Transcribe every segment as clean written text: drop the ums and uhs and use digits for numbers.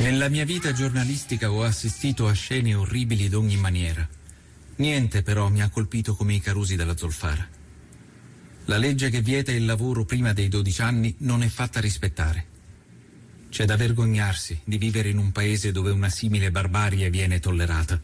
Nella mia vita giornalistica ho assistito a scene orribili d'ogni maniera. Niente però mi ha colpito come i Carusi della Zolfara. La legge che vieta il lavoro prima dei 12 anni non è fatta rispettare. C'è da vergognarsi di vivere in un paese dove una simile barbarie viene tollerata.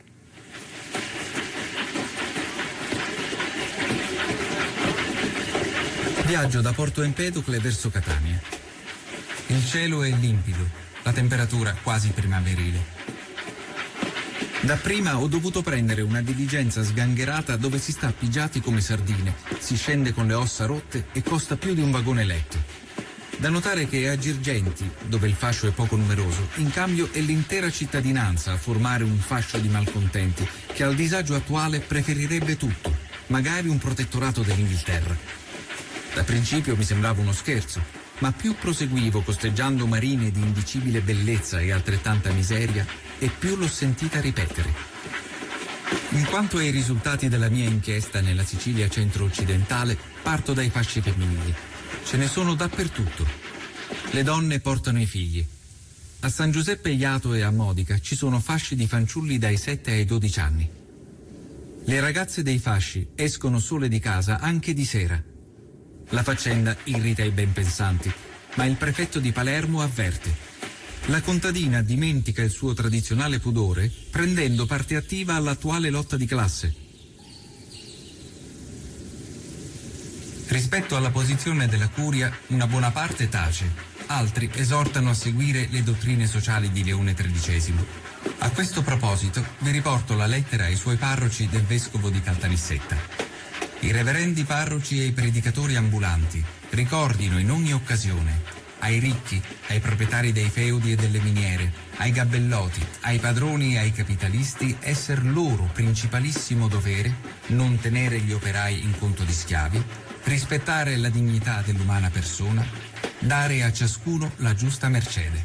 Viaggio da Porto Empedocle verso Catania. Il cielo è limpido, la temperatura quasi primaverile. Dapprima ho dovuto prendere una diligenza sgangherata dove si sta pigiati come sardine, si scende con le ossa rotte e costa più di un vagone letto. Da notare che a Girgenti, dove il fascio è poco numeroso, in cambio è l'intera cittadinanza a formare un fascio di malcontenti che al disagio attuale preferirebbe tutto, magari un protettorato dell'Inghilterra. Da principio mi sembrava uno scherzo, ma più proseguivo costeggiando marine di indicibile bellezza e altrettanta miseria, e più l'ho sentita ripetere. In quanto ai risultati della mia inchiesta nella Sicilia centro-occidentale, parto dai fasci femminili. Ce ne sono dappertutto. Le donne portano i figli. A San Giuseppe Iato e a Modica ci sono fasci di fanciulli dai 7 ai 12 anni. Le ragazze dei fasci escono sole di casa anche di sera. La faccenda irrita i ben pensanti, ma il prefetto di Palermo avverte. La contadina dimentica il suo tradizionale pudore prendendo parte attiva all'attuale lotta di classe. Rispetto alla posizione della curia, una buona parte tace, altri esortano a seguire le dottrine sociali di Leone XIII. A questo proposito vi riporto la lettera ai suoi parroci del vescovo di Caltanissetta. I reverendi parroci e i predicatori ambulanti ricordino in ogni occasione ai ricchi, ai proprietari dei feudi e delle miniere, ai gabellotti, ai padroni e ai capitalisti esser loro principalissimo dovere non tenere gli operai in conto di schiavi, rispettare la dignità dell'umana persona, dare a ciascuno la giusta mercede.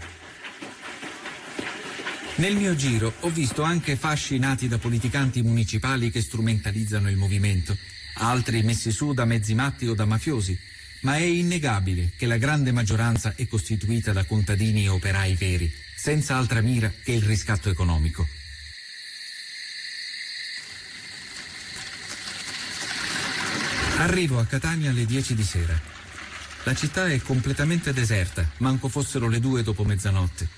Nel mio giro ho visto anche fasci nati da politicanti municipali che strumentalizzano il movimento, altri messi su da mezzi matti o da mafiosi, ma è innegabile che la grande maggioranza è costituita da contadini e operai veri, senza altra mira che il riscatto economico. Arrivo a Catania alle 10 di sera. La città è completamente deserta, manco fossero le 2 dopo mezzanotte.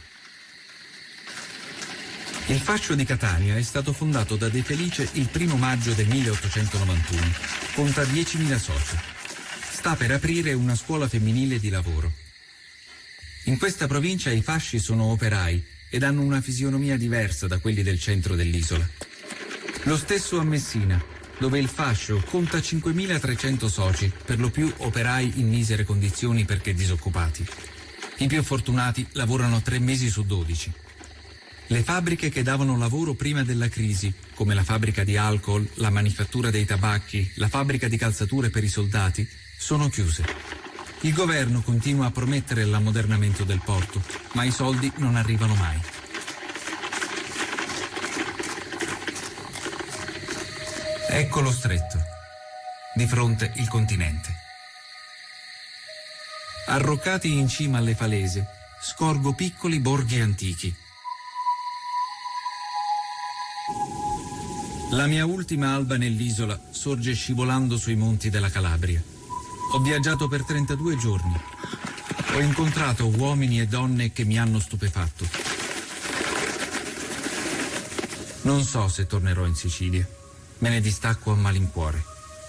Il fascio di Catania è stato fondato da De Felice il 1° maggio del 1891. Conta 10.000 soci. Sta per aprire una scuola femminile di lavoro. In questa provincia i fasci sono operai ed hanno una fisionomia diversa da quelli del centro dell'isola. Lo stesso a Messina, dove il fascio conta 5.300 soci, per lo più operai in misere condizioni perché disoccupati. I più fortunati lavorano 3 mesi su 12. Le fabbriche che davano lavoro prima della crisi, come la fabbrica di alcol, la manifattura dei tabacchi, la fabbrica di calzature per i soldati, sono chiuse. Il governo continua a promettere l'ammodernamento del porto, ma i soldi non arrivano mai. Ecco lo stretto. Di fronte il continente. Arroccati in cima alle falese, scorgo piccoli borghi antichi. La mia ultima alba nell'isola sorge scivolando sui monti della Calabria. Ho viaggiato per 32 giorni. Ho incontrato uomini e donne che mi hanno stupefatto. Non so se tornerò in Sicilia. Me ne distacco a malincuore.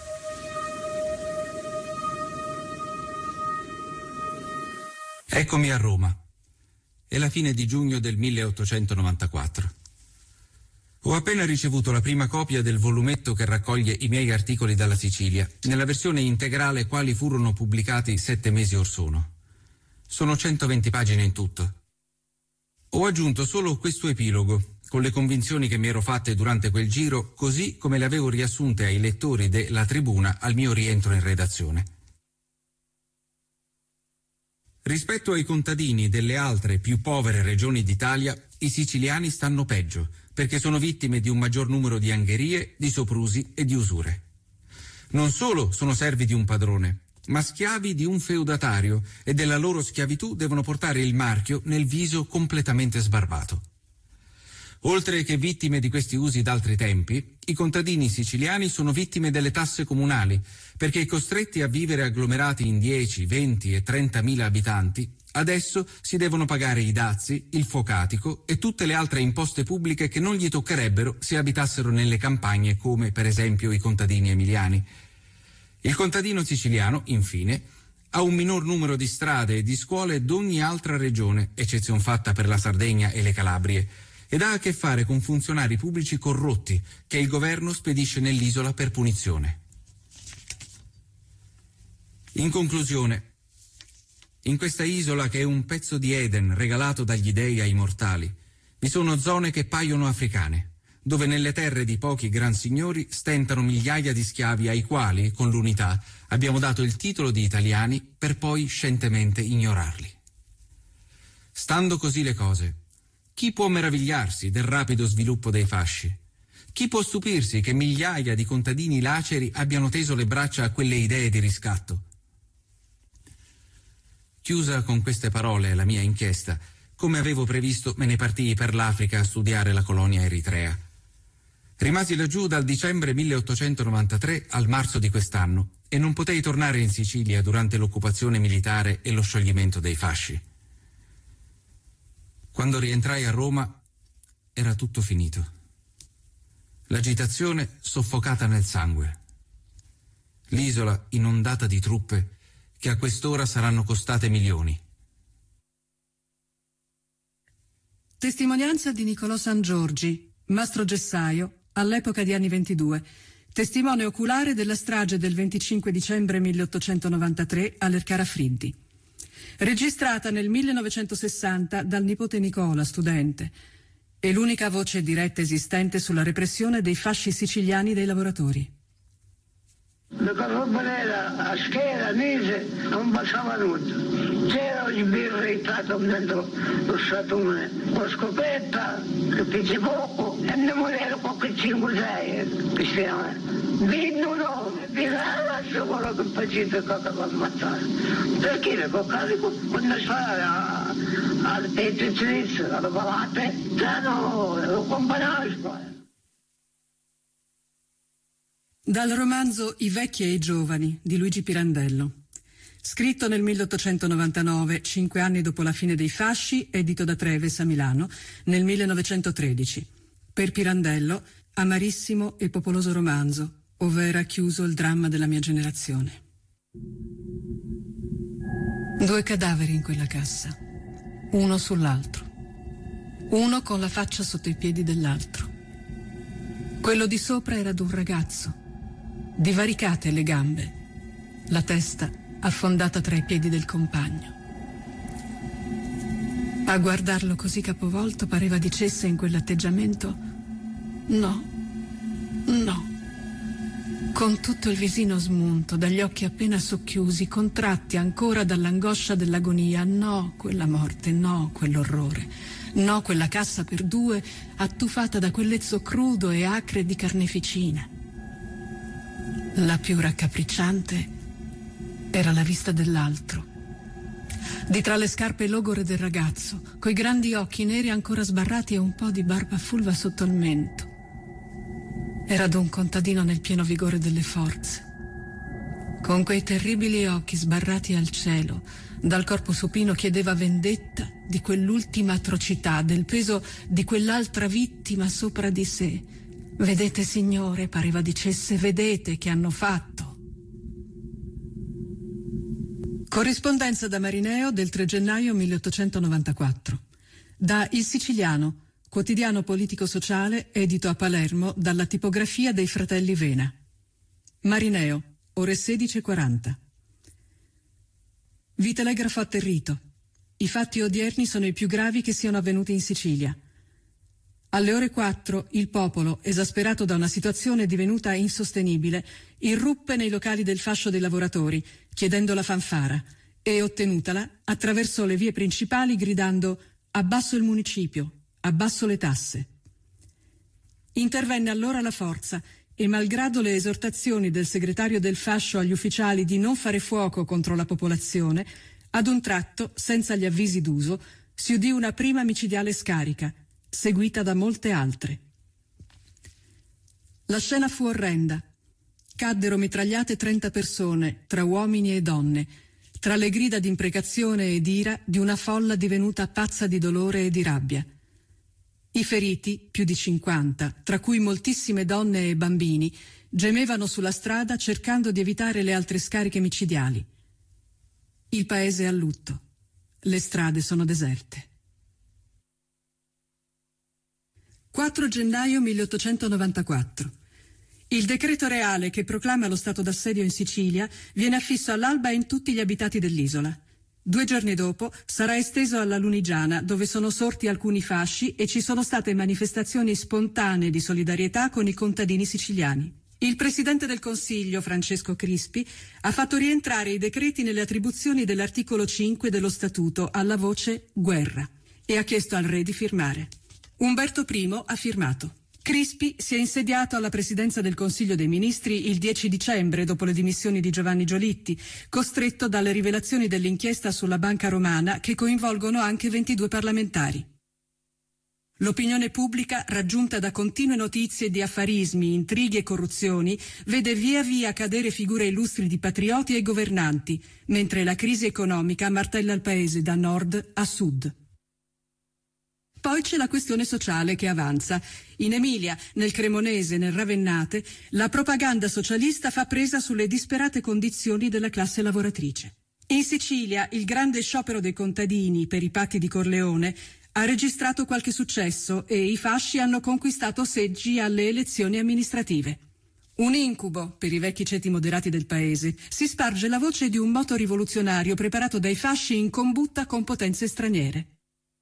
Eccomi a Roma. È la fine di giugno del 1894. Ho appena ricevuto la prima copia del volumetto che raccoglie i miei articoli dalla Sicilia, nella versione integrale quali furono pubblicati 7 mesi or sono. Sono 120 pagine in tutto. Ho aggiunto solo questo epilogo, con le convinzioni che mi ero fatte durante quel giro, così come le avevo riassunte ai lettori de La Tribuna al mio rientro in redazione. Rispetto ai contadini delle altre più povere regioni d'Italia, i siciliani stanno peggio, perché sono vittime di un maggior numero di angherie, di soprusi e di usure. Non solo sono servi di un padrone, ma schiavi di un feudatario, e della loro schiavitù devono portare il marchio nel viso completamente sbarbato. Oltre che vittime di questi usi d'altri tempi, i contadini siciliani sono vittime delle tasse comunali, perché costretti a vivere agglomerati in 10, 20 e 30.000 abitanti, adesso si devono pagare i dazi, il focatico e tutte le altre imposte pubbliche che non gli toccherebbero se abitassero nelle campagne come per esempio i contadini emiliani. Il contadino siciliano, infine, ha un minor numero di strade e di scuole d'ogni altra regione, eccezion fatta per la Sardegna e le Calabrie, ed ha a che fare con funzionari pubblici corrotti che il governo spedisce nell'isola per punizione. In conclusione, in questa isola, che è un pezzo di Eden regalato dagli dei ai mortali, vi sono zone che paiono africane, dove nelle terre di pochi gran signori stentano migliaia di schiavi ai quali, con l'unità, abbiamo dato il titolo di italiani per poi scientemente ignorarli. Stando così le cose, chi può meravigliarsi del rapido sviluppo dei fasci? Chi può stupirsi che migliaia di contadini laceri abbiano teso le braccia a quelle idee di riscatto? Chiusa con queste parole la mia inchiesta, come avevo previsto me ne partii per l'Africa a studiare la colonia eritrea. Rimasi laggiù dal dicembre 1893 al marzo di quest'anno e non potei tornare in Sicilia durante l'occupazione militare e lo scioglimento dei fasci. Quando rientrai a Roma era tutto finito. L'agitazione soffocata nel sangue. L'isola inondata di truppe che a quest'ora saranno costate milioni. Testimonianza di Nicolò Sangiorgi, mastro gessaio, all'epoca di anni 22, testimone oculare della strage del 25 dicembre 1893 all'Ercara Friddi. Registrata nel 1960 dal nipote Nicola, studente, è l'unica voce diretta esistente sulla repressione dei fasci siciliani dei lavoratori. La carrobbanera a schiera, mese, non passava nulla. C'era il birra entrato dentro lo statuone, con scopetta, che fece poco, e ne morero poco 5-6, che stiamo. Vinno, pirava, quello che facete cosa per ammazzare. Perché le coccate, quando sta al petto svizzero, alle palate, lo companasco. Dal romanzo I vecchi e i giovani di Luigi Pirandello. Scritto nel 1899, 5 anni dopo la fine dei fasci, edito da Treves a Milano nel 1913. Per Pirandello, amarissimo e popoloso romanzo, ove era chiuso il dramma della mia generazione. 2 cadaveri in quella cassa, uno sull'altro, uno con la faccia sotto i piedi dell'altro. Quello di sopra era d'un ragazzo, divaricate le gambe, la testa affondata tra i piedi del compagno. A guardarlo così capovolto pareva dicesse in quell'atteggiamento no, no, con tutto il visino smunto, dagli occhi appena socchiusi, contratti ancora dall'angoscia dell'agonia. No, quella morte, no, quell'orrore, no, quella cassa per 2 attuffata da quel lezzo crudo e acre di carneficina. La più raccapricciante era la vista dell'altro, di tra le scarpe logore del ragazzo, coi grandi occhi neri ancora sbarrati e un po' di barba fulva sotto il mento. Era d'un contadino nel pieno vigore delle forze, con quei terribili occhi sbarrati al cielo. Dal corpo supino chiedeva vendetta di quell'ultima atrocità, del peso di quell'altra vittima sopra di sé. Vedete, signore, pareva dicesse, vedete che hanno fatto. Corrispondenza da Marineo del 3 gennaio 1894. Da Il Siciliano, quotidiano politico-sociale, edito a Palermo dalla tipografia dei fratelli Vena. Marineo, ore 16:40. Vi telegrafo atterrito. I fatti odierni sono i più gravi che siano avvenuti in Sicilia. Alle ore 4 il popolo, esasperato da una situazione divenuta insostenibile, irruppe nei locali del fascio dei lavoratori, chiedendo la fanfara, e ottenutala attraversò le vie principali gridando «Abbasso il municipio, abbasso le tasse». Intervenne allora la forza e malgrado le esortazioni del segretario del fascio agli ufficiali di non fare fuoco contro la popolazione, ad un tratto, senza gli avvisi d'uso, si udì una prima micidiale scarica, seguita da molte altre. La scena fu orrenda. Caddero mitragliate 30 persone, tra uomini e donne, tra le grida di imprecazione ed ira di una folla divenuta pazza di dolore e di rabbia. I feriti, più di 50, tra cui moltissime donne e bambini, gemevano sulla strada cercando di evitare le altre scariche micidiali. Il paese è a lutto. Le strade sono deserte. 4 gennaio 1894. Il decreto reale che proclama lo stato d'assedio in Sicilia viene affisso all'alba in tutti gli abitati dell'isola. 2 giorni dopo sarà esteso alla Lunigiana, dove sono sorti alcuni fasci e ci sono state manifestazioni spontanee di solidarietà con i contadini siciliani. Il Presidente del Consiglio, Francesco Crispi, ha fatto rientrare i decreti nelle attribuzioni dell'articolo 5 dello Statuto alla voce guerra e ha chiesto al Re di firmare. Umberto I ha firmato. Crispi si è insediato alla presidenza del Consiglio dei Ministri il 10 dicembre dopo le dimissioni di Giovanni Giolitti, costretto dalle rivelazioni dell'inchiesta sulla Banca Romana che coinvolgono anche 22 parlamentari. L'opinione pubblica, raggiunta da continue notizie di affarismi, intrighi e corruzioni, vede via via cadere figure illustri di patrioti e governanti, mentre la crisi economica martella il paese da nord a sud. Poi c'è la questione sociale che avanza. In Emilia, nel Cremonese, nel Ravennate, la propaganda socialista fa presa sulle disperate condizioni della classe lavoratrice. In Sicilia, il grande sciopero dei contadini per i pacchi di Corleone ha registrato qualche successo e i fasci hanno conquistato seggi alle elezioni amministrative. Un incubo per i vecchi ceti moderati del paese. Si sparge la voce di un moto rivoluzionario preparato dai fasci in combutta con potenze straniere.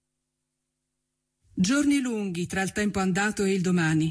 Giorni lunghi tra il tempo andato e il domani.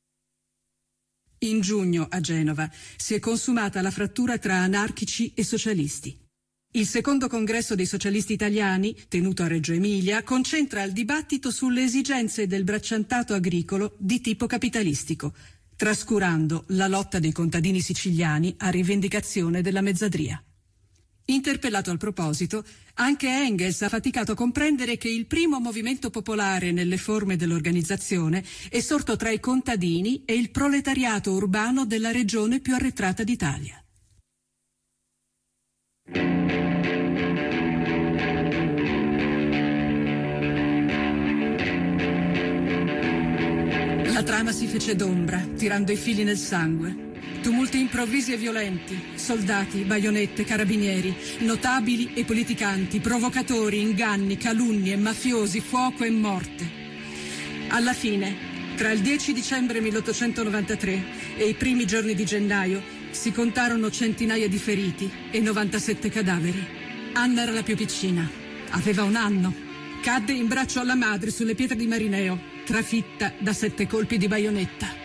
In giugno, a Genova, si è consumata la frattura tra anarchici e socialisti. Il secondo congresso dei socialisti italiani, tenuto a Reggio Emilia, concentra il dibattito sulle esigenze del bracciantato agricolo di tipo capitalistico, trascurando la lotta dei contadini siciliani a rivendicazione della mezzadria. Interpellato al proposito, anche Engels ha faticato a comprendere che il primo movimento popolare nelle forme dell'organizzazione è sorto tra i contadini e il proletariato urbano della regione più arretrata d'Italia. La trama si fece d'ombra, tirando i fili nel sangue. Tumulti improvvisi e violenti, soldati, baionette, carabinieri, notabili e politicanti, provocatori, inganni, calunnie, mafiosi, fuoco e morte. Alla fine, tra il 10 dicembre 1893 e i primi giorni di gennaio, si contarono centinaia di feriti e 97 cadaveri. Anna era la più piccina, aveva 1 anno. Cadde in braccio alla madre sulle pietre di Marineo, trafitta da 7 colpi di baionetta.